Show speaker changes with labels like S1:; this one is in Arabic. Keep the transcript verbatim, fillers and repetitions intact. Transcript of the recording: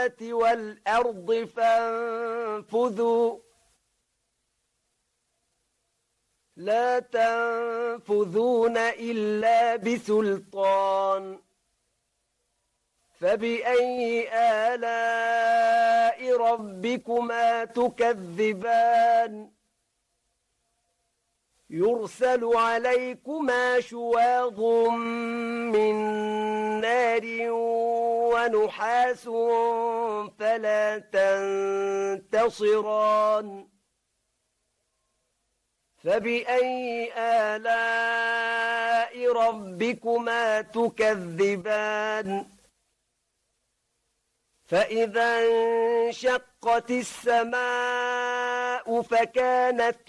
S1: السماوات والأرض فانفذوا لا تنفذون إلا بسلطان فبأي آلاء ربكما تكذبان يرسل عليكما شواظ من نار ونحاس فلا تنتصران فبأي آلاء ربكما تكذبان فإذا انشقت السماء فكانت